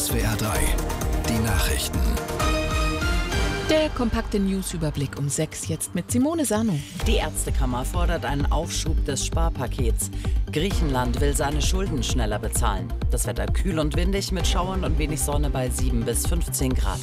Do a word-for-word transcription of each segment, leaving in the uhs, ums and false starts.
S W R drei, die Nachrichten. Der kompakte News-Überblick um sechs, jetzt mit Simone Sano. Die Ärztekammer fordert einen Aufschub des Sparpakets. Griechenland will seine Schulden schneller bezahlen. Das Wetter kühl und windig mit Schauern und wenig Sonne bei sieben bis fünfzehn Grad.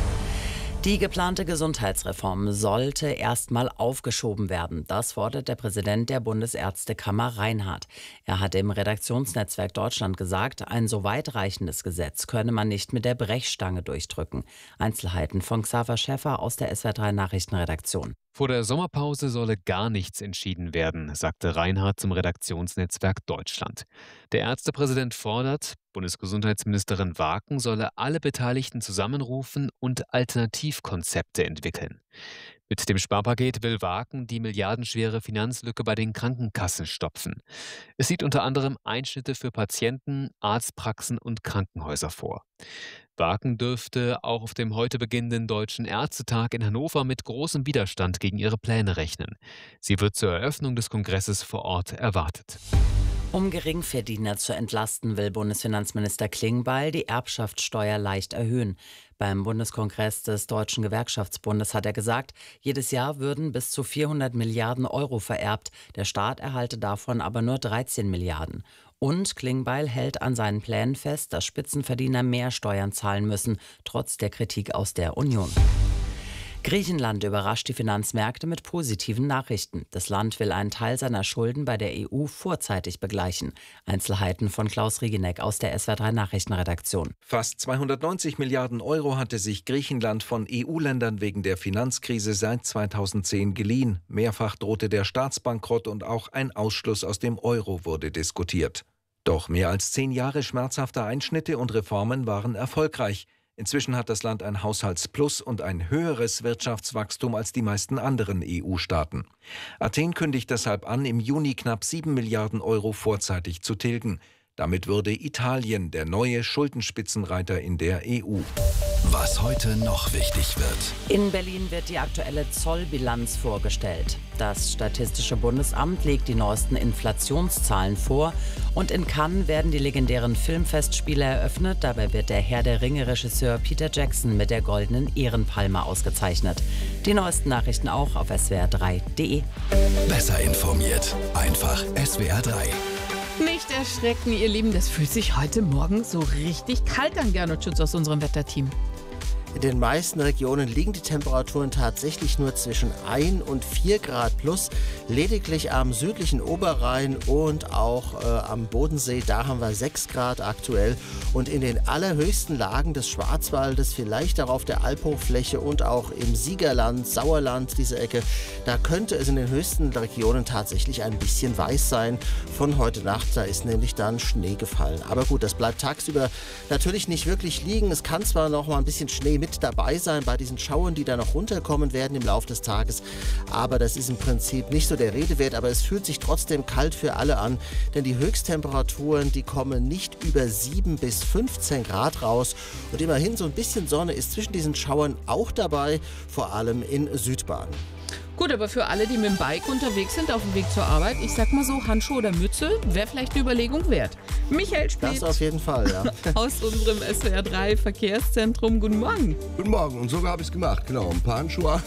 Die geplante Gesundheitsreform sollte erstmal aufgeschoben werden. Das fordert der Präsident der Bundesärztekammer Reinhardt. Er hat im Redaktionsnetzwerk Deutschland gesagt, ein so weitreichendes Gesetz könne man nicht mit der Brechstange durchdrücken. Einzelheiten von Xaver Schäffer aus der S W R drei Nachrichtenredaktion. Vor der Sommerpause solle gar nichts entschieden werden, sagte Reinhardt zum Redaktionsnetzwerk Deutschland. Der Ärztepräsident fordert, Bundesgesundheitsministerin Waaken solle alle Beteiligten zusammenrufen und Alternativkonzepte entwickeln. Mit dem Sparpaket will Waaken die milliardenschwere Finanzlücke bei den Krankenkassen stopfen. Es sieht unter anderem Einschnitte für Patienten, Arztpraxen und Krankenhäuser vor. Waaken dürfte auch auf dem heute beginnenden Deutschen Ärztetag in Hannover mit großem Widerstand gegen ihre Pläne rechnen. Sie wird zur Eröffnung des Kongresses vor Ort erwartet. Um Geringverdiener zu entlasten, will Bundesfinanzminister Klingbeil die Erbschaftssteuer leicht erhöhen. Beim Bundeskongress des Deutschen Gewerkschaftsbundes hat er gesagt, jedes Jahr würden bis zu vierhundert Milliarden Euro vererbt. Der Staat erhalte davon aber nur dreizehn Milliarden. Und Klingbeil hält an seinen Plänen fest, dass Spitzenverdiener mehr Steuern zahlen müssen, trotz der Kritik aus der Union. Griechenland überrascht die Finanzmärkte mit positiven Nachrichten. Das Land will einen Teil seiner Schulden bei der E U vorzeitig begleichen. Einzelheiten von Klaus Riegeneck aus der S W R drei Nachrichtenredaktion. Fast zweihundertneunzig Milliarden Euro hatte sich Griechenland von E U-Ländern wegen der Finanzkrise seit zweitausendzehn geliehen. Mehrfach drohte der Staatsbankrott und auch ein Ausschluss aus dem Euro wurde diskutiert. Doch mehr als zehn Jahre schmerzhafter Einschnitte und Reformen waren erfolgreich. Inzwischen hat das Land ein Haushaltsplus und ein höheres Wirtschaftswachstum als die meisten anderen E U-Staaten. Athen kündigt deshalb an, im Juni knapp sieben Milliarden Euro vorzeitig zu tilgen. Damit würde Italien der neue Schuldenspitzenreiter in der E U. Was heute noch wichtig wird. In Berlin wird die aktuelle Zollbilanz vorgestellt. Das Statistische Bundesamt legt die neuesten Inflationszahlen vor. Und in Cannes werden die legendären Filmfestspiele eröffnet. Dabei wird der Herr der Ringe-Regisseur Peter Jackson mit der Goldenen Ehrenpalme ausgezeichnet. Die neuesten Nachrichten auch auf S W R drei punkt de. Besser informiert. Einfach S W R drei. Nicht erschrecken, ihr Lieben, das fühlt sich heute Morgen so richtig kalt an, Gernot Schütz aus unserem Wetterteam. In den meisten Regionen liegen die Temperaturen tatsächlich nur zwischen ein und vier Grad plus. Lediglich am südlichen Oberrhein und auch äh, am Bodensee, da haben wir sechs Grad aktuell. Und in den allerhöchsten Lagen des Schwarzwaldes, vielleicht auch auf der Albhochfläche und auch im Siegerland, Sauerland, diese Ecke, da könnte es in den höchsten Regionen tatsächlich ein bisschen weiß sein. Von heute Nacht, da ist nämlich dann Schnee gefallen. Aber gut, das bleibt tagsüber natürlich nicht wirklich liegen. Es kann zwar noch mal ein bisschen Schnee mit dabei sein bei diesen Schauern, die da noch runterkommen werden im Laufe des Tages. Aber das ist im Prinzip nicht so der Rede wert, aber es fühlt sich trotzdem kalt für alle an, denn die Höchsttemperaturen, die kommen nicht über sieben bis fünfzehn Grad raus. Und immerhin so ein bisschen Sonne ist zwischen diesen Schauern auch dabei, vor allem in Südbaden. Gut, aber für alle, die mit dem Bike unterwegs sind, auf dem Weg zur Arbeit, ich sag mal so, Handschuhe oder Mütze, wäre vielleicht eine Überlegung wert. Michael Speth. Das auf jeden Fall, ja. Aus unserem S W R drei Verkehrszentrum. Guten Morgen. Guten Morgen. Und sogar habe ich es gemacht. Genau, ein paar Handschuhe,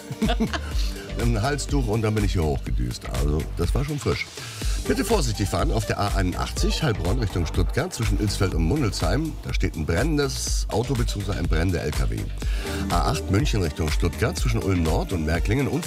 ein Halstuch und dann bin ich hier hochgedüst. Also, das war schon frisch. Bitte vorsichtig fahren auf der A einundachtzig, Heilbronn Richtung Stuttgart, zwischen Ilsfeld und Mundelsheim. Da steht ein brennendes Auto bzw. ein brennender L K W. A acht München Richtung Stuttgart, zwischen Ulm Nord und Märklingen und